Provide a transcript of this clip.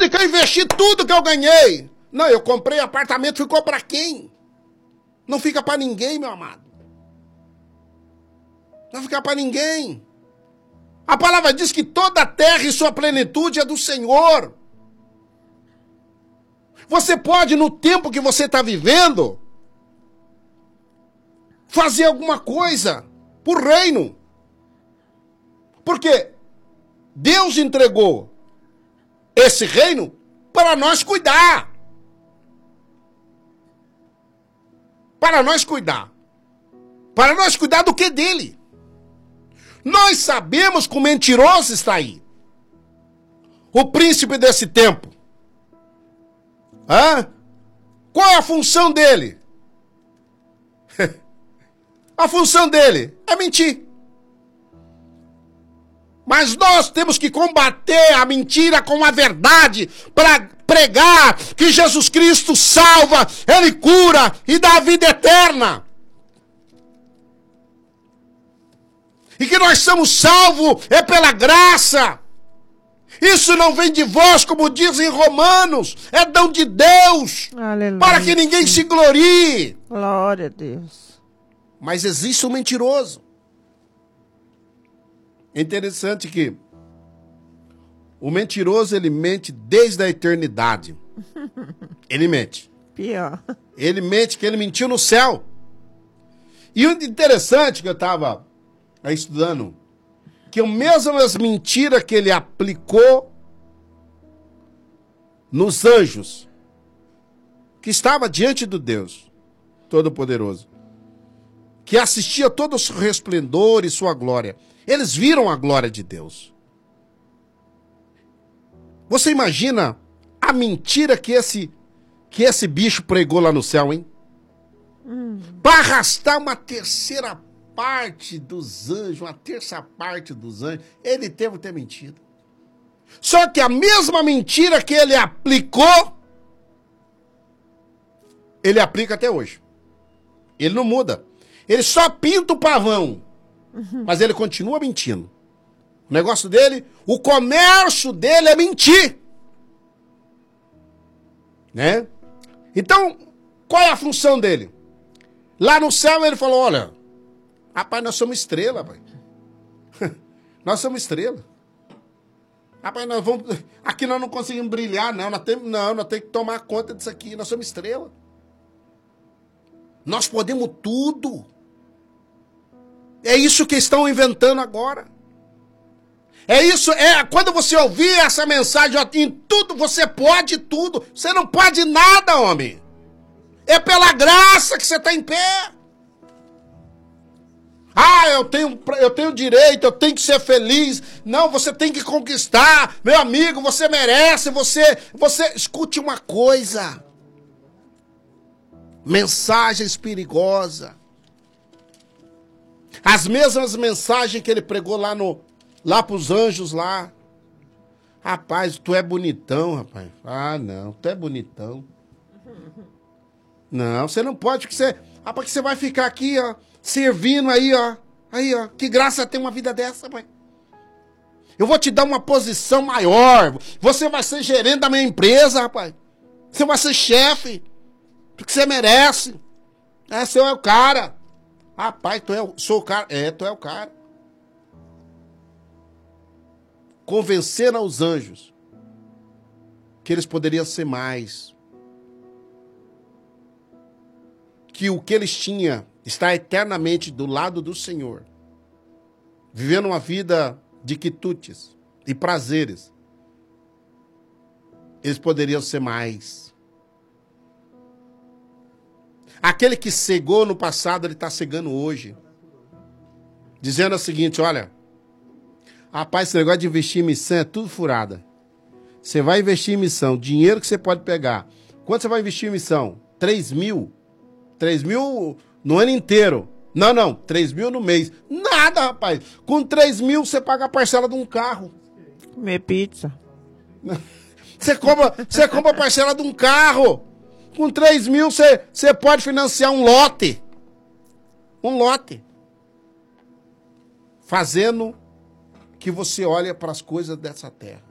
Tive que investir tudo que eu ganhei. Não, eu comprei apartamento, ficou para quem? Não fica para ninguém, meu amado. Não fica para ninguém. A palavra diz que toda a terra e sua plenitude é do Senhor. Você pode, no tempo que você está vivendo, fazer alguma coisa por reino. Porque Deus entregou esse reino para nós cuidar. Para nós cuidar. Para nós cuidar do que dele. Nós sabemos que o mentiroso está aí. O príncipe desse tempo. Hã? Qual é a função dele? A função dele é mentir. Mas nós temos que combater a mentira com a verdade para pregar que Jesus Cristo salva, Ele cura e dá a vida eterna. E que nós somos salvos é pela graça. Isso não vem de vós, como diz em Romanos, é dom de Deus. Aleluia. Para que ninguém se glorie. Glória a Deus. Mas existe um mentiroso. É interessante que o mentiroso, ele mente desde a eternidade. Ele mente. Pior. Ele mente que ele mentiu no céu. E o interessante que eu estava estudando, que o mesmo as mentiras que ele aplicou nos anjos, que estava diante do Deus Todo-Poderoso, que assistia todo o seu resplendor e sua glória, eles viram a glória de Deus. Você imagina a mentira que esse bicho pregou lá no céu, hein? Para arrastar uma terceira parte dos anjos, uma terça parte dos anjos, ele teve que ter mentido. Só que a mesma mentira que ele aplicou, ele aplica até hoje. Ele não muda. Ele só pinta o pavão, mas ele continua mentindo. O negócio dele, o comércio dele é mentir. Né? Então, qual é a função dele? Lá no céu ele falou, olha, rapaz, nós somos estrela, pai. Nós somos estrela. Rapaz, nós vamos... Aqui nós não conseguimos brilhar, não. Nós temos que tomar conta disso aqui. Nós somos estrela. Nós podemos tudo. É isso que estão inventando agora. É isso, quando você ouvir essa mensagem, ó, em tudo, você pode tudo. Você não pode nada, homem. É pela graça que você está em pé. Ah, eu tenho direito, eu tenho que ser feliz. Não, você tem que conquistar. Meu amigo, você merece, você... Escute uma coisa. Mensagens perigosas. As mesmas mensagens que ele pregou lá pros anjos lá. Rapaz, tu é bonitão, rapaz. Ah, não, tu é bonitão. Não, você não pode, porque rapaz, que você vai ficar aqui, ó, servindo aí, ó. Aí, ó, que graça ter uma vida dessa, pai. Eu vou te dar uma posição maior. Você vai ser gerente da minha empresa, rapaz. Você vai ser chefe. Porque você merece. Você é o cara. Rapaz, sou o cara. Tu é o cara. Convenceram os anjos que eles poderiam ser mais. Que o que eles tinham está eternamente do lado do Senhor. Vivendo uma vida de quitutes e prazeres. Eles poderiam ser mais. Aquele que cegou no passado, ele está cegando hoje. Dizendo o seguinte, olha, rapaz, esse negócio de investir em missão é tudo furada. Você vai investir em missão, dinheiro que você pode pegar. Quanto você vai investir em missão? 3 mil? 3 mil no ano inteiro. Não, 3 mil no mês. Nada, rapaz. Com 3 mil você paga a parcela de um carro. Comer pizza. Você compra a parcela de um carro. Com 3 mil você pode financiar um lote. Um lote. Fazendo que você olhe para as coisas dessa terra.